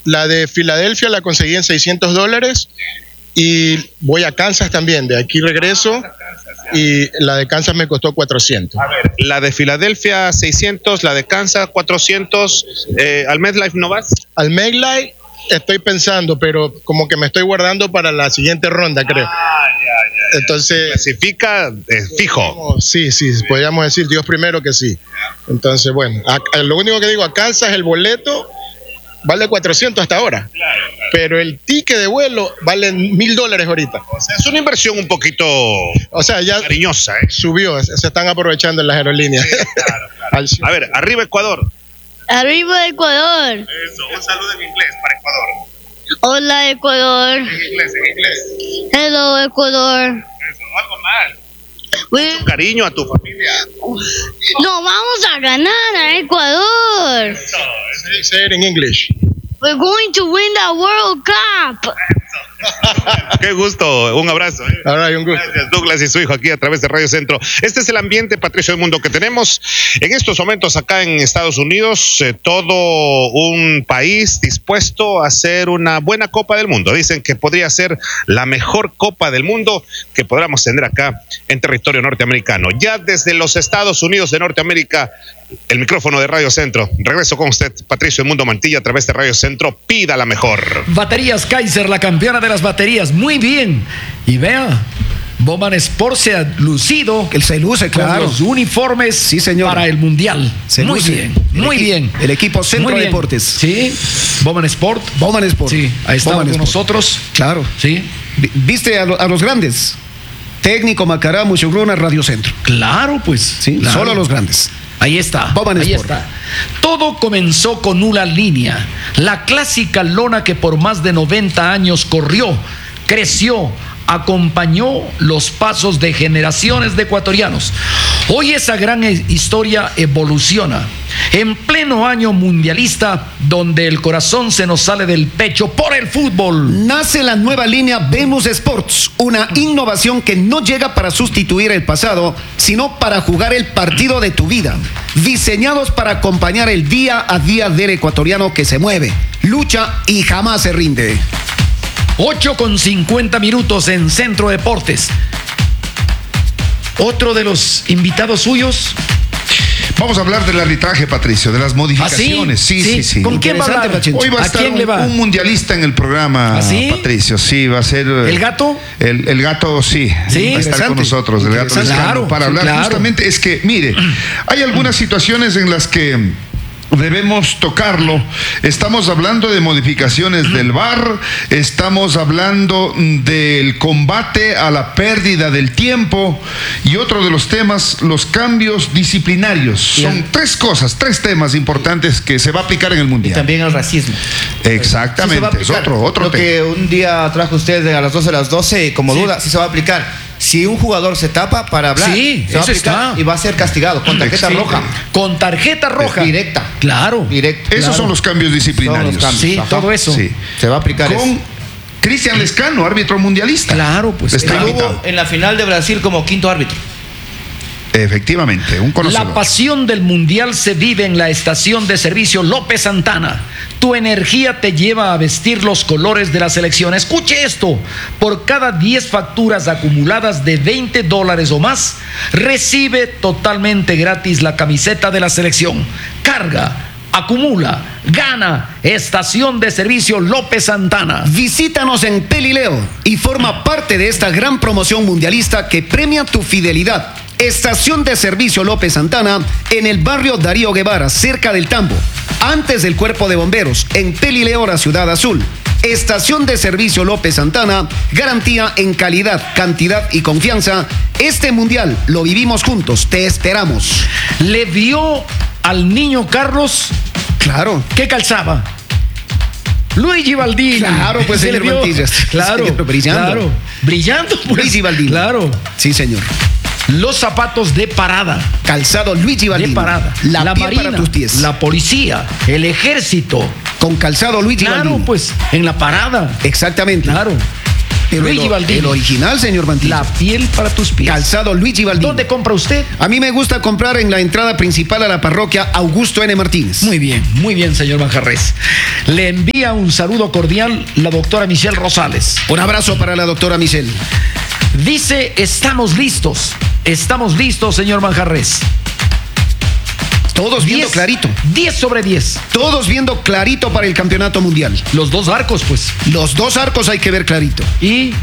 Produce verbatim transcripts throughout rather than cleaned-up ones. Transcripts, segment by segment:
La de Filadelfia la conseguí en seiscientos dólares y voy a Kansas también. De aquí regreso y la de Kansas me costó cuatrocientos. A ver, la de Filadelfia seiscientos, la de Kansas cuatrocientos. Eh, ¿Al MetLife no vas? Al MetLife estoy pensando, pero como que me estoy guardando para la siguiente ronda, creo. Ah, ya, ya, ya. Entonces, clasifica eh, fijo. Sí, sí, podríamos decir Dios primero que sí. Entonces, bueno, a, a, lo único que digo, a Kansas el boleto vale cuatrocientos hasta ahora, claro, claro. Pero el ticket de vuelo vale mil dólares ahorita. O sea, es una inversión un poquito, o sea, ya cariñosa, ¿eh? Subió, se están aprovechando en las aerolíneas. Sí, claro, claro. A ver, arriba Ecuador. Arriba Ecuador. Eso, un saludo en inglés para Ecuador. Hola Ecuador. En inglés, en inglés. Hello Ecuador. Eso, algo más. We... Un cariño a tu familia. No, vamos a ganar a Ecuador. Eso, eso. Say it in English. We're going to win the World Cup. Qué gusto, un abrazo. ¿eh? All right, un gusto. Gracias, Douglas y su hijo aquí a través de Radio Centro. Este es el ambiente, Patricio del Mundo, que tenemos en estos momentos acá en Estados Unidos. Eh, todo un país dispuesto a hacer una buena Copa del Mundo. Dicen que podría ser la mejor Copa del Mundo que podamos tener acá en territorio norteamericano. Ya desde los Estados Unidos de Norteamérica, el micrófono de Radio Centro. Regreso con usted, Patricio del Mundo Mantilla, a través de Radio Centro. Pida la mejor. Baterías Kaiser, la campeona de las baterías. Muy bien. Y vea, Bowman Sport se ha lucido. Él se luce, claro. Con los uniformes, sí, señor, para el Mundial. Se muy luce. bien, el muy equi- bien. El equipo Centro Deportes. Sí, Bowman Sport. Bowman Sport. Sí, ahí está con Sport. nosotros. Claro. Sí. ¿Viste a, lo, a los grandes? Técnico, Macará, Muchugruna, Radio Centro. Claro, pues. Sí, claro. Solo a los grandes. Ahí está, Bowman ahí Sport. está. Todo comenzó con una línea, la clásica lona que por más de noventa años corrió, creció, acompañó los pasos de generaciones de ecuatorianos. Hoy esa gran historia evoluciona. En pleno año mundialista, donde el corazón se nos sale del pecho por el fútbol, nace la nueva línea Venus Sports, una innovación que no llega para sustituir el pasado, sino para jugar el partido de tu vida. Diseñados para acompañar el día a día del ecuatoriano que se mueve, lucha y jamás se rinde. ocho con cincuenta minutos en Centro Deportes. Otro de los invitados suyos. Vamos a hablar del arbitraje, Patricio, de las modificaciones. ¿Ah, sí? Sí, sí, sí, sí. ¿Con quién va a hablar? Hoy va a, ¿A estar quién un, le va? un mundialista en el programa, ¿Ah, sí? Patricio. Sí, va a ser. ¿El gato? El, el gato, sí. Sí, va a estar con nosotros, el gato Lescano, claro, para sí, hablar claro. justamente. Es que, mire, hay algunas situaciones en las que debemos tocarlo. Estamos hablando de modificaciones del V A R, estamos hablando del combate a la pérdida del tiempo y otro de los temas, los cambios disciplinarios. Son Bien. tres cosas, tres temas importantes que se va a aplicar en el Y Mundial. también el racismo. Exactamente, Sí se va a es aplicar. otro, otro Lo tema. que un día trajo usted a las doce de las doce como Sí. duda, sí se va a aplicar. Si un jugador se tapa para hablar, Sí, se va a eso aplicar está. y va a ser castigado con tarjeta Sí. roja. Con tarjeta roja. Directa. Claro. Directa. Esos claro. son los cambios Son disciplinarios. los cambios. Sí, Ajá. todo eso. Sí. Se va a aplicar Con eso. Cristian Lescano, árbitro mundialista. Claro, pues. Está claro. invitado. Estuvo en la final de Brasil como quinto árbitro. Efectivamente, un conocedor. La pasión del Mundial se vive en la estación de servicio López Santana. Tu energía te lleva a vestir los colores de la selección. Escuche esto: por cada diez facturas acumuladas de veinte dólares o más, recibe totalmente gratis la camiseta de la selección. Carga, acumula, gana. Estación de servicio López Santana. Visítanos en Pelileo y forma parte de esta gran promoción mundialista que premia tu fidelidad. Estación de servicio López Santana en el barrio Darío Guevara, cerca del Tambo, antes del Cuerpo de Bomberos, en Pelileo, la Ciudad Azul. Estación de servicio López Santana, garantía en calidad, cantidad y confianza. Este mundial lo vivimos juntos, te esperamos. Le vio al niño Carlos. Claro. ¿Qué calzaba? Luigi Baldini. Claro, pues, Se señor le vio. Mantillas. Claro, Señor, brillando. claro. Brillando, pues. Luigi Baldini. Claro. Sí, señor. Los zapatos de parada. Calzado Luigi Baldini. De parada. La, la pie marina, para tus pies. la policía, el ejército. Con calzado Luigi Claro, Baldini. pues, en la parada. Exactamente. Claro. Pero Luigi el, Baldini. el original, señor Mantilla. La piel para tus pies. Calzado Luigi Baldini. ¿Dónde compra usted? A mí me gusta comprar en la entrada principal a la parroquia Augusto N. Martínez. Muy bien, muy bien, señor Manjarres. Le envía un saludo cordial la doctora Michelle Rosales. Un abrazo para la doctora Michelle. Dice, estamos listos. Estamos listos, señor Manjarres. Todos viendo clarito. diez sobre diez. Todos viendo clarito para el campeonato mundial. Los dos arcos, pues. Los dos arcos hay que ver clarito. Y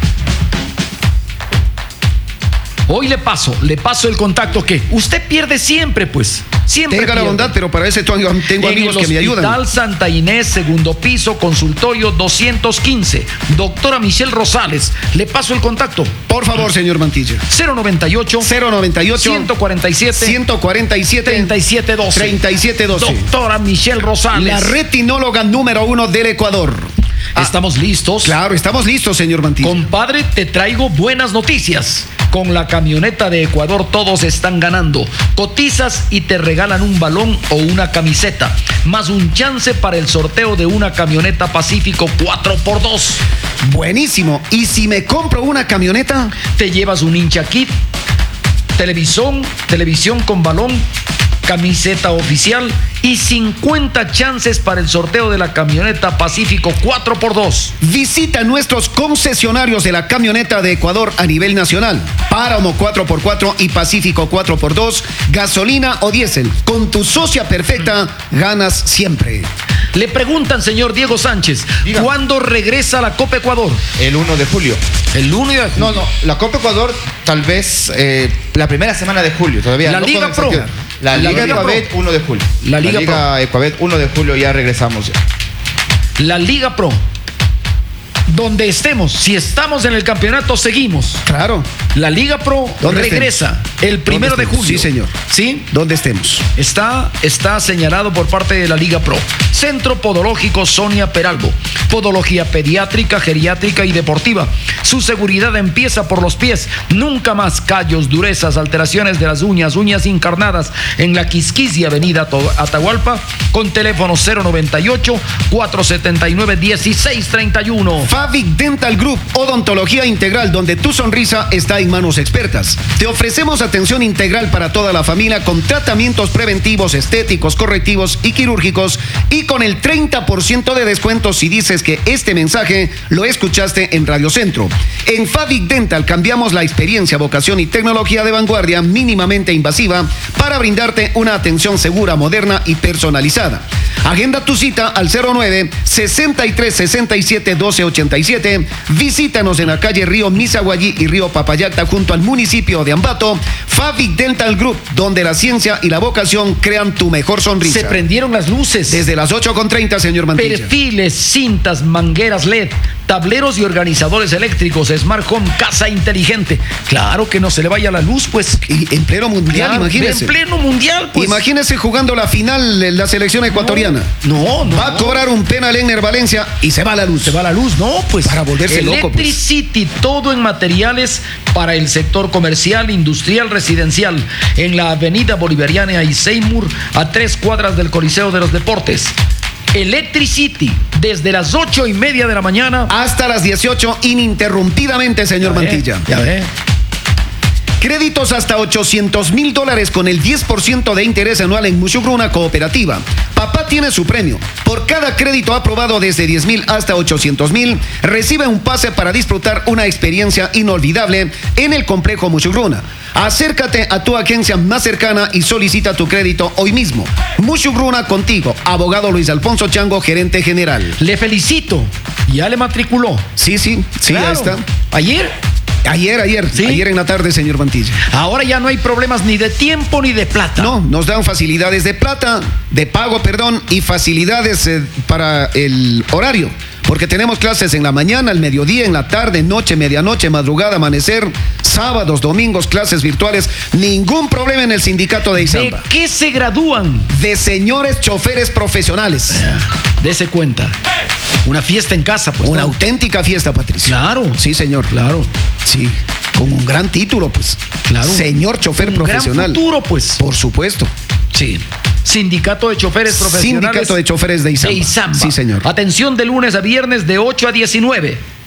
hoy le paso, le paso el contacto que usted pierde siempre, pues. Siempre Tenga la pierde. bondad, pero para ese tengo, tengo En amigos el que me ayudan. Hospital Santa Inés, segundo piso, consultorio doscientos quince. Doctora Michelle Rosales, le paso el contacto. Por favor, señor Mantilla. cero noventa y ocho, cero noventa y ocho, ciento cuarenta y siete, ciento cuarenta y siete, treinta y siete doce. treinta y siete doce. Doctora Michelle Rosales. La retinóloga número uno del Ecuador. Estamos listos. Claro, estamos listos, señor Mantilla. Compadre, te traigo buenas noticias. Con la camioneta de Ecuador todos están ganando. Cotizas y te regalan un balón o una camiseta, más un chance para el sorteo de una camioneta Pacífico cuatro por dos. Buenísimo. ¿Y si me compro una camioneta? Te llevas un hincha kit, televisión, televisión con balón, camiseta oficial y cincuenta chances para el sorteo de la camioneta Pacífico cuatro por dos. Visita nuestros concesionarios de la camioneta de Ecuador a nivel nacional. Páramo cuatro por cuatro y Pacífico cuatro por dos, gasolina o diésel. Con tu socia perfecta, ganas siempre. Le preguntan, señor Diego Sánchez, Dígame. ¿cuándo regresa la Copa Ecuador? El uno de julio. El lunes de No, no, la Copa Ecuador tal vez eh, la primera semana de julio, todavía. La no Liga con Pro. exactitud. La, La Liga Liga Ecuabet Pro. uno de julio. La Liga Ecuabet uno de julio ya regresamos. Ya. La Liga Pro. Donde estemos, si estamos en el campeonato, seguimos. Claro. La Liga Pro ¿Dónde regresa el primero de estemos? julio. Sí, señor. ¿Sí? Donde estemos. Está, está señalado por parte de la Liga Pro. Centro Podológico Sonia Peralbo. Podología pediátrica, geriátrica y deportiva. Su seguridad empieza por los pies. Nunca más callos, durezas, alteraciones de las uñas, uñas encarnadas en la Quisquisia Avenida Atahualpa, con teléfono cero noventa y ocho, cuatrocientos setenta y nueve, dieciséis treinta y uno. Favic Dental Group, odontología integral, donde tu sonrisa está en manos expertas. Te ofrecemos atención integral para toda la familia con tratamientos preventivos, estéticos, correctivos y quirúrgicos, y con el treinta por ciento de descuento si dices que este mensaje lo escuchaste en Radio Centro. En Favic Dental cambiamos la experiencia, vocación y tecnología de vanguardia mínimamente invasiva para brindarte una atención segura, moderna y personalizada. Agenda tu cita al cero nueve, sesenta y tres, sesenta y siete, doce ochenta y siete. Visítanos en la calle Río Misaguallí y Río Papayacta junto al municipio de Ambato. Favic Dental Group, donde la ciencia y la vocación crean tu mejor sonrisa. Se prendieron las luces. Desde las ocho con treinta, señor Mantilla. Perfiles, cintas, mangueras L E D, tableros y organizadores eléctricos, Smart Home, casa inteligente. Claro que no se le vaya la luz, pues. Y en pleno mundial, Claro, imagínese. En pleno mundial, pues. Imagínese jugando la final de la selección ecuatoriana. No, no. Va a cobrar un penal Enner Valencia y se va la luz. Se va la luz, no, pues. Para volverse loco, pues. Electricity, todo en materiales para el sector comercial, industrial, residencial. En la avenida Bolivariana y Seymour, a tres cuadras del Coliseo de los Deportes. Electricity, desde las ocho y media de la mañana. Hasta las dieciocho, ininterrumpidamente, señor Ya ve, Mantilla. Ya ve. Créditos hasta ochocientos mil dólares con el diez por ciento de interés anual en Mushugruna Cooperativa. Papá tiene su premio. Por cada crédito aprobado desde diez mil hasta ochocientos mil, recibe un pase para disfrutar una experiencia inolvidable en el complejo Mushugruna. Acércate a tu agencia más cercana y solicita tu crédito hoy mismo. Mushugruna contigo. Abogado Luis Alfonso Chango, gerente general. Le felicito. Ya le matriculó. Sí, sí, sí, Claro. ya está. Ayer. Ayer, ayer, ¿Sí? ayer en la tarde, señor Mantilla. Ahora ya no hay problemas ni de tiempo ni de plata. No, nos dan facilidades de plata, de pago, perdón, y facilidades eh, para el horario. Porque tenemos clases en la mañana, al mediodía, en la tarde, noche, medianoche, madrugada, amanecer, sábados, domingos, clases virtuales. Ningún problema en el sindicato de ¿De Izamba. qué se gradúan? De señores choferes profesionales. Dese cuenta. Una fiesta en casa, pues. Una ¿no? auténtica fiesta, Patricio. Claro. Sí, señor. Claro. Sí, con un gran título, pues. Claro. Señor chofer Un profesional. gran futuro, pues. Por supuesto. Sí. Sindicato de Choferes Profesionales. Sindicato de Choferes de Izamba. de Izamba. Sí, señor. Atención de lunes a viernes de ocho a diecinueve.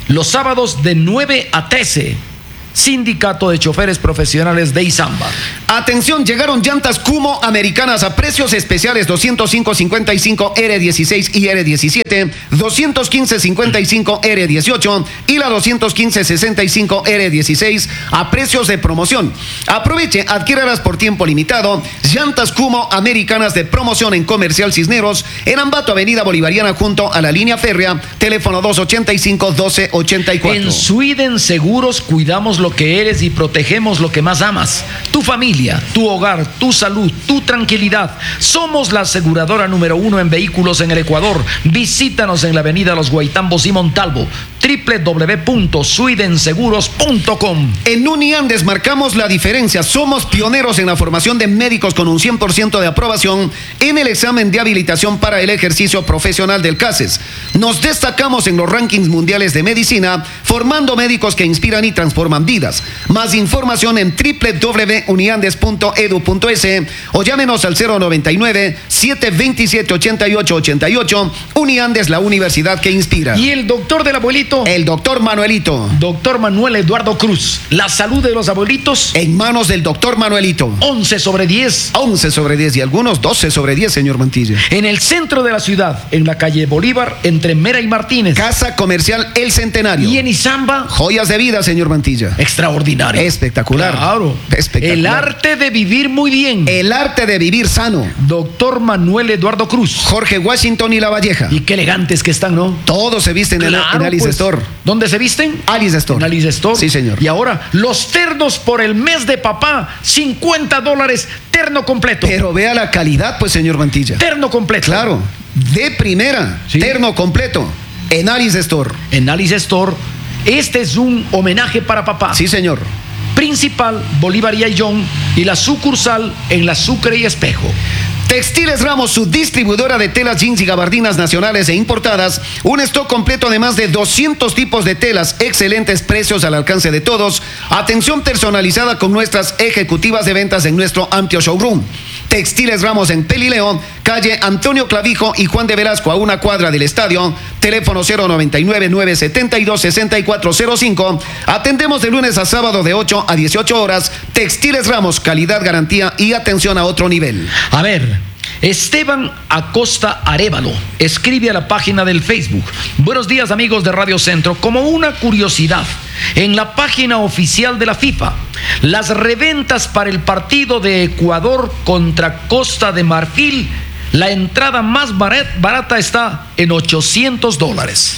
los sábados de nueve a trece. Sindicato de Choferes Profesionales de Izamba. Atención, llegaron llantas Kumo americanas a precios especiales doscientos cinco cincuenta y cinco R dieciséis y R diecisiete, doscientos quince cincuenta y cinco R dieciocho y la doscientos quince sesenta y cinco R dieciséis a precios de promoción. Aproveche, adquiéralas por tiempo limitado. Llantas Kumo americanas de promoción en Comercial Cisneros, en Ambato, Avenida Bolivariana, junto a la línea férrea, teléfono dos ochenta y cinco doce ochenta y cuatro. En Sweden Seguros cuidamos lo que eres y protegemos lo que más amas: tu familia, tu hogar, tu salud, tu tranquilidad. Somos la aseguradora número uno en vehículos en el Ecuador. Visítanos en la avenida Los Guaitambos y Montalvo, doble u doble u doble u punto sweden seguros punto com. En Uniandes marcamos la diferencia. Somos pioneros en la formación de médicos con un cien por ciento de aprobación en el examen de habilitación para el ejercicio profesional del CASES. Nos destacamos en los rankings mundiales de medicina, formando médicos que inspiran y transforman vidas. Más información en doble u doble u doble u punto uniandes punto edu punto es o llámenos al cero noventa y nueve, siete veintisiete, ochenta y ocho ochenta y ocho. Uniandes, la universidad que inspira. ¿Y el doctor del abuelito? El doctor Manuelito. Doctor Manuel Eduardo Cruz. La salud de los abuelitos en manos del doctor Manuelito. once sobre diez. once sobre diez y algunos doce sobre diez, señor Mantilla. En el centro de la ciudad, en la calle Bolívar, entre Mera y Martínez. Casa Comercial El Centenario. Y en Izamba, joyas de vida, señor Mantilla. Extraordinario. Espectacular. Claro. Espectacular. El arte de vivir muy bien. El arte de vivir sano. Doctor Manuel Eduardo Cruz. Jorge Washington y La Valleja. Y qué elegantes que están, ¿no? Todos se visten claro, en, en Alice pues, Store. ¿Dónde se visten? Alice Store. En Alice Store. Sí, señor. Y ahora, los ternos por el mes de papá, cincuenta dólares, terno completo. Pero vea la calidad, pues, señor Mantilla. Terno completo. Claro. De primera. Sí. Terno completo. En Alice Store. En Alice Store. Este es un homenaje para papá. Sí, señor. Principal, Bolívar y Ayllón, y la sucursal en La Sucre y Espejo. Textiles Ramos, su distribuidora de telas, jeans y gabardinas nacionales e importadas. Un stock completo de más de doscientos tipos de telas, excelentes precios al alcance de todos. Atención personalizada con nuestras ejecutivas de ventas en nuestro amplio showroom. Textiles Ramos en Pelileo, calle Antonio Clavijo y Juan de Velasco, a una cuadra del estadio. Teléfono cero noventa y nueve, nueve setenta y dos, sesenta y cuatro cero cinco. Atendemos de lunes a sábado de ocho a dieciocho horas. Textiles Ramos, calidad, garantía y atención a otro nivel. A ver, Esteban Acosta Arévalo escribe a la página del Facebook: buenos días, amigos de Radio Centro. Como una curiosidad, en la página oficial de la FIFA, las reventas para el partido de Ecuador contra Costa de Marfil, la entrada más barata está en ochocientos dólares.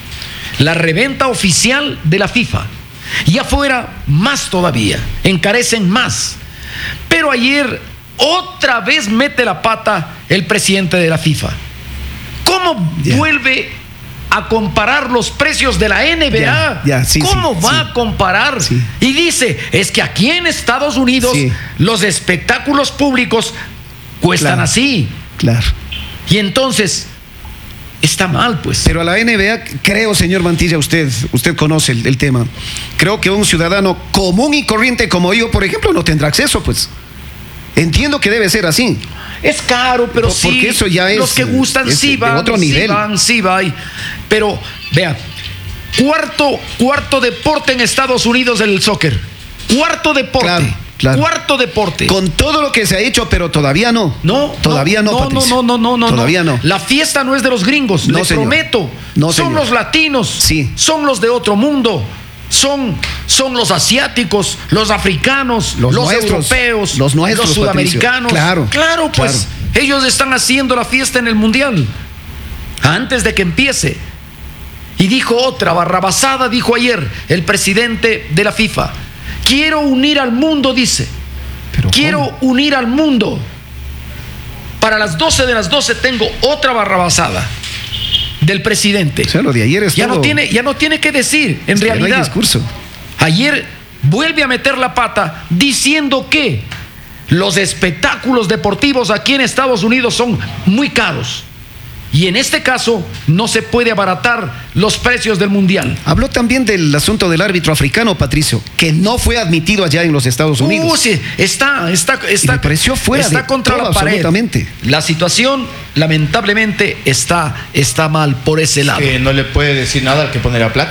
La reventa oficial de la FIFA. Y afuera, más todavía, encarecen más. Pero ayer otra vez mete la pata el presidente de la FIFA. ¿Cómo yeah. vuelve a comparar los precios de la N B A? Yeah, yeah, sí, ¿Cómo sí, va sí. a comparar? Sí. Y dice, es que aquí en Estados Unidos sí. los espectáculos públicos cuestan claro, así. Claro. Y entonces está mal, pues. Pero a la N B A, creo, señor Mantilla, usted, usted conoce el, el tema. Creo que un ciudadano común y corriente como yo, por ejemplo, no tendrá acceso, pues. Entiendo que debe ser así. Es caro, pero sí. Porque eso ya es. Los que gustan es sí de van, otro sí nivel. van, sí van. Pero, vea, cuarto, cuarto deporte en Estados Unidos el soccer. Cuarto deporte. Claro, claro. Cuarto deporte. Con todo lo que se ha hecho, pero todavía no. No, todavía no, no, no, Patricio. no, no, no, no. Todavía no. La fiesta no es de los gringos, No, les señor. prometo. No, son señor. los latinos. Sí. Son los de otro mundo. Son, son los asiáticos, los africanos, Los los, nuestros, europeos, los nuestros, los sudamericanos. Patricio. Claro, claro, pues claro. ellos están haciendo la fiesta en el mundial antes de que empiece. Y dijo otra barrabasada, dijo ayer el presidente de la FIFA: quiero unir al mundo, dice. ¿Pero quiero cómo? unir al mundo. Para las doce de las doce tengo otra barrabasada del presidente. O sea, lo de ayer es ya todo. no tiene, ya no tiene que decir, en Es que realidad. no hay discurso. Ayer vuelve a meter la pata diciendo que los espectáculos deportivos aquí en Estados Unidos son muy caros. Y en este caso no se puede abaratar los precios del mundial. Habló también del asunto del árbitro africano, Patricio, que no fue admitido allá en los Estados Unidos. Uh, sí, está, está, está, Y me pareció fuera está de contra todo, la pared. absolutamente. La situación, lamentablemente, está, está mal por ese lado. Que no le puede decir nada al que pone la plata.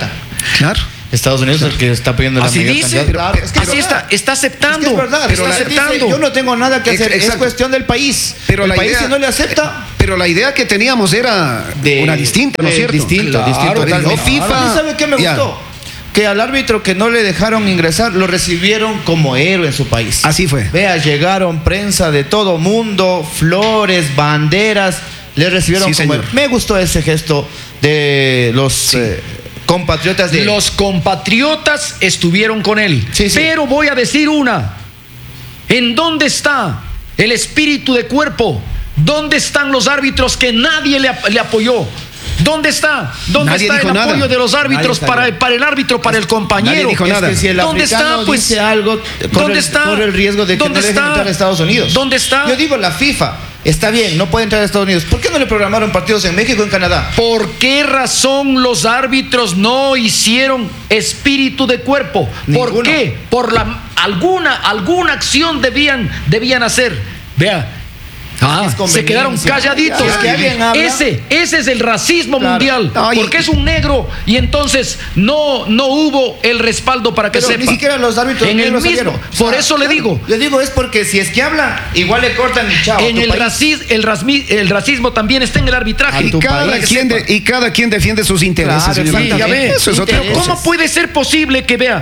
Claro. Estados Unidos es el que está pidiendo la Así mayor dice, cantidad. pero- Claro, es que es así verdad. está, está aceptando. Es que es verdad, Pero está la- aceptando. dice, Yo no tengo nada que hacer, Ex- es exacto. cuestión del país. Pero el la país idea- si no le acepta. Pero la idea que teníamos era De- una distinta, ¿no es de- cierto? Distinto, Claro, distinto. claro. totalmente. FIFA- ¿Y sabe qué me Ya. gustó? Que al árbitro que no le dejaron ingresar lo recibieron como héroe en su país. Así fue. Vea, llegaron prensa de todo mundo, flores, banderas, le recibieron Sí, como señor. héroe. Me gustó ese gesto de los eh, compatriotas de Los compatriotas estuvieron con él. Sí, sí. Pero voy a decir una. ¿En dónde está el espíritu de cuerpo? ¿Dónde están los árbitros que nadie le, ap- le apoyó? ¿Dónde está? ¿Dónde Nadie está el dijo nada. apoyo de los árbitros Nadie para, salió. para el árbitro, para el compañero? nadie dijo Es nada. que si el ¿Dónde africano está, pues? dice algo, corre, ¿Dónde el- está? corre el riesgo de que no ¿Dónde le dejen está? entrar a Estados Unidos. ¿Dónde está? Yo digo, la FIFA está bien, no puede entrar a Estados Unidos. ¿Por qué no le programaron partidos en México y en Canadá? ¿Por qué razón los árbitros no hicieron espíritu de cuerpo? ¿Por Ninguno. qué? Por la alguna alguna acción debían debían hacer. Vea. Ah, Es se conveniencia. quedaron calladitos. Si es que alguien habla- ese, ese es el racismo Claro. mundial. Ay. Porque es un negro y entonces no, no hubo el respaldo para que Pero sepa. ni siquiera los árbitros en el negros mismo. salieron. Por O sea, eso le claro, digo. Yo digo, es porque si es que hablan, igual le cortan y chao. En tu el, país. racis- el, rasmi- el racismo también está en el arbitraje. Y tu cada, país, quien sepa. de- y cada quien defiende sus intereses, Claro, señor Sí, ya Mantilla. ve. Eso es otra Intereses. cosa. ¿Cómo puede ser posible que vea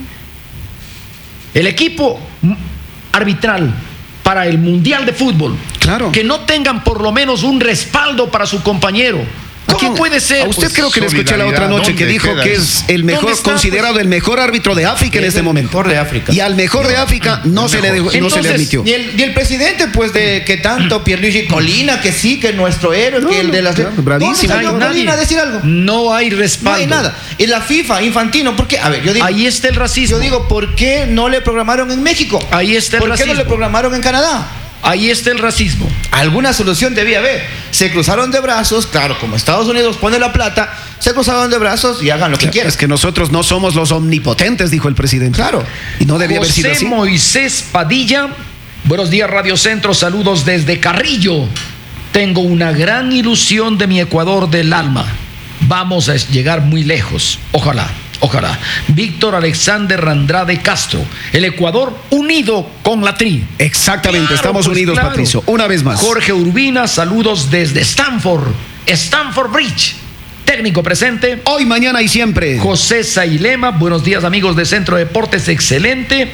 el equipo m- arbitral para el Mundial de Fútbol, Claro. que no tengan por lo menos un respaldo para su compañero? ¿A ¿Cómo quién? puede ser? A usted Pues, creo que le escuché la otra solidaridad, noche que ¿dónde dijo queda que eso? es el mejor, ¿Dónde está, considerado pues? el mejor árbitro de África en Es este el momento. mejor de África. Y al mejor de África no se le dejó- no se le Entonces, admitió. Y el, y el presidente, pues, de que tanto Pierluigi Colina, que sí, que nuestro héroe, No, que el de las... claro, bravísimo. ¿Dónde salió No hay nadie. Colina a decir algo? No hay No respaldo. hay nada. Y la FIFA, Infantino, ¿por qué? A ver, yo digo... Ahí está el racismo. Yo digo, ¿por qué no le programaron en México? Ahí está el ¿Por qué no le racismo. programaron en Canadá? Ahí está el racismo. Alguna solución debía haber. Se cruzaron de brazos, claro, como Estados Unidos pone la plata, se cruzaron de brazos y hagan lo que quieran. Es que nosotros no somos los omnipotentes, dijo el presidente. Claro. Y no debía haber sido José así. Moisés Padilla, buenos días Radio Centro, saludos desde Carrillo. Tengo una gran ilusión de mi Ecuador del alma. Vamos a llegar muy lejos, ojalá, ojalá. Víctor Alexander Andrade Castro, el Ecuador unido con la tri. Exactamente, Claro, estamos pues, unidos, claro. Patricio. Una vez más. Jorge Urbina, saludos desde Stanford, Stanford Bridge. Técnico presente. Hoy, mañana y siempre. José Sailema, buenos días amigos de Centro Deportes, excelente.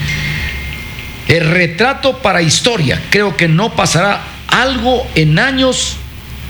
El retrato para historia, creo que no pasará algo en años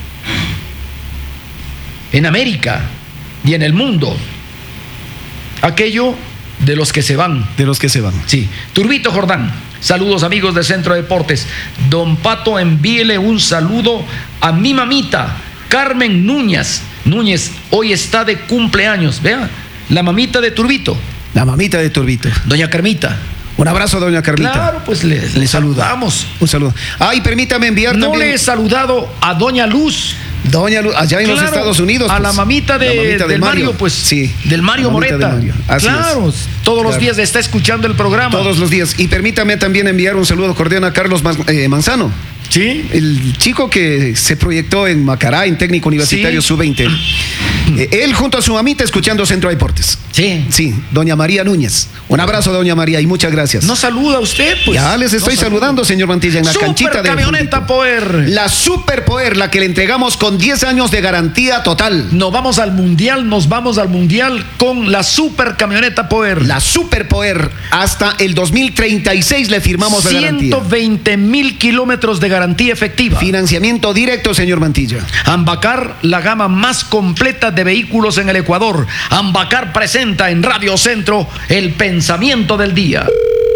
en América y en el mundo. Aquello de los que se van. De los que se van. Sí, Turbito Jordán, saludos amigos de Centro Deportes. Don Pato, envíele un saludo a mi mamita, Carmen Núñez. Núñez, hoy está de cumpleaños, vea, la mamita de Turbito, La mamita de Turbito. doña Carmita. Un abrazo, doña Carmita. Claro, pues le, le Le saluda. saludamos. Un saludo. Ay, permítame enviar No también. le he saludado a doña Luz. Doña Lu- allá en los Claro, Estados Unidos. a pues. la mamita, de, La mamita del Mario, pues. Sí. Del Mario la mamita Moreta. de Mario. Así Claro, es. todos los Claro. días está escuchando el programa. Todos los días. Y permítame también enviar un saludo cordial a Carlos Mas- eh, Manzano. Sí. El chico que se proyectó en Macará, en técnico universitario Sí. sub veinte. Eh, él junto a su mamita escuchando Centro Deportes. Sí. Sí, doña María Núñez. Un abrazo, doña María, y muchas gracias. No saluda a usted, pues. ya les estoy No saluda. saludando, señor Mantilla, en la Super canchita de camioneta fútbol. Power. La Super Power, la que le entregamos con diez años de garantía total. Nos vamos al mundial, nos vamos al mundial con la super camioneta Power. La Super Power, hasta el dos mil treinta y seis le firmamos la garantía. ciento veinte mil kilómetros de garantía efectiva. Financiamiento directo, señor Mantilla. Ambacar, la gama más completa de vehículos en el Ecuador. Ambacar presenta en Radio Centro el pensamiento del día.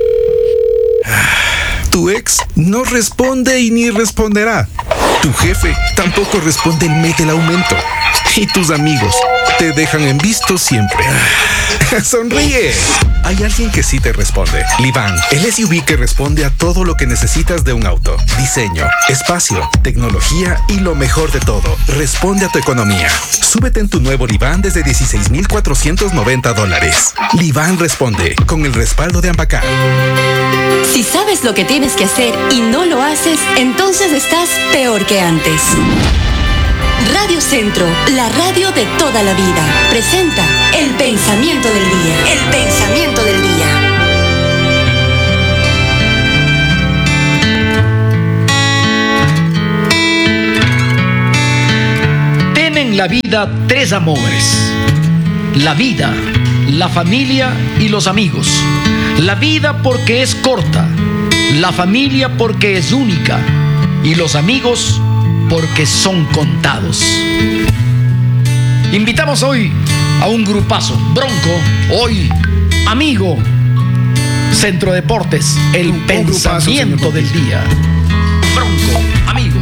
Tu ex no responde y ni responderá. Tu jefe tampoco responde el mes del aumento. Y tus amigos te dejan en visto siempre. Sonríe. Hay alguien que sí te responde. Livan, el S U V que responde a todo lo que necesitas de un auto. Diseño, espacio, tecnología y lo mejor de todo. Responde a tu economía. Súbete en tu nuevo Livan desde dieciséis mil cuatrocientos noventa dólares. Livan responde con el respaldo de Ambacar. Si sabes lo que tienes que hacer y no lo haces, entonces estás peor que antes. Radio Centro, la radio de toda la vida, presenta el pensamiento del día. El pensamiento del día. En la vida tres amores: la vida, la familia y los amigos. La vida porque es corta, la familia porque es única y los amigos porque son contados. Invitamos hoy a un grupazo. Bronco, hoy amigo. Centro Deportes, el Un- un pensamiento grupazo, señor del día. Bronco, amigo.